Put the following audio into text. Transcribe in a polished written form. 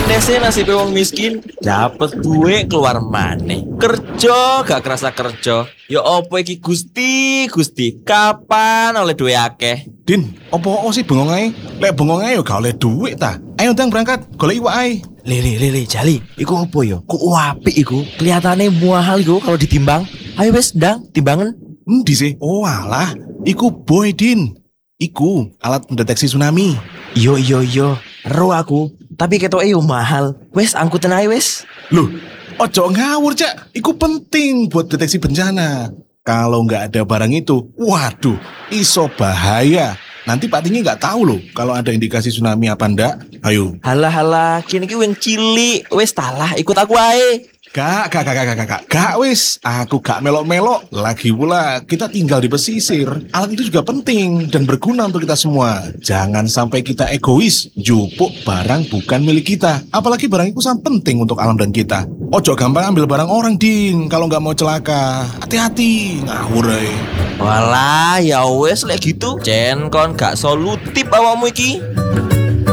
Aneh sih nasib wong miskin. Dapet duit keluar maneh. Kerja gak kerasa kerja. Ya opo iki Gusti, Gusti. Kapan oleh duit akeh? Din, opo sih bengong ae? Lek bengong ae yo gak oleh duit ta. Ayo ndang berangkat, golek iwak ae. Lele, Jali, iku apa yo? Kok apik iku? Kelihatannya mahal iku kalau ditimbang. Ayo wes, ndang, timbangan. Endi sih? Oh alah, iku boy Din. Iku alat mendeteksi tsunami. Iyo, ero aku. Tapi ketoke yo mahal. Wes, angkutan ae wes. Loh, ojo ngawur Cak. Iku penting buat deteksi bencana. Kalau nggak ada barang itu, waduh, iso bahaya. Nanti Pak Tinggi nggak tahu loh kalau ada indikasi tsunami apa ndak. Ayo. Halah, kini ki wing cilik. Wes talah, ikut aku ae. Gak, wis. Aku gak melok-melok. Lagi pula kita tinggal di pesisir. Alat itu juga penting dan berguna untuk kita semua. Jangan sampai kita egois, jupuk barang bukan milik kita. Apalagi barang itu sangat penting untuk alam dan kita. Ojo gampang ambil barang orang, Din. Kalau nggak mau celaka, hati-hati. Ngawur ae. Walah, ya wes lek gitu. Jen kon gak solutif awakmu iki.